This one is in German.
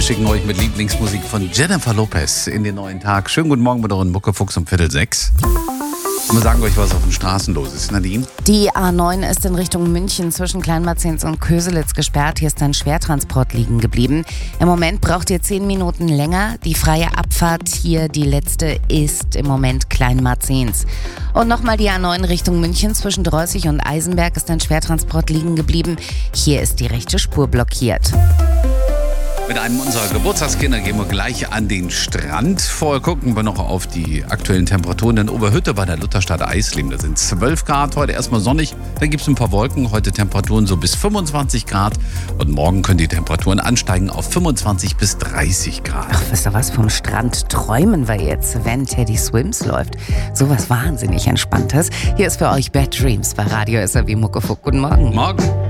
Wir schicken euch mit Lieblingsmusik von Jennifer Lopez in den neuen Tag. Schönen guten Morgen mit euren Muckefuchs um 5:45. Wir sagen euch, was auf den Straßen los ist. Nadine? Die A9 ist in Richtung München zwischen Kleinmarzens und Köselitz gesperrt. Hier ist ein Schwertransport liegen geblieben. Im Moment braucht ihr 10 Minuten länger. Die freie Abfahrt hier, die letzte, ist im Moment Kleinmarzens. Und nochmal die A9 Richtung München zwischen Dreußig und Eisenberg ist ein Schwertransport liegen geblieben. Hier ist die rechte Spur blockiert. Mit einem unserer Geburtstagskinder gehen wir gleich an den Strand. Vorher gucken wir noch auf die aktuellen Temperaturen. In Oberhütte bei der Lutherstadt Eisleben, da sind 12 Grad. Heute erstmal sonnig, dann gibt es ein paar Wolken. Heute Temperaturen so bis 25 Grad. Und morgen können die Temperaturen ansteigen auf 25 bis 30 Grad. Ach, wisst ihr was, vom Strand träumen wir jetzt, wenn Teddy Swims läuft. Sowas wahnsinnig Entspanntes. Hier ist für euch Bad Dreams bei Radio SAW Muckefuck. Guten Morgen. Morgen.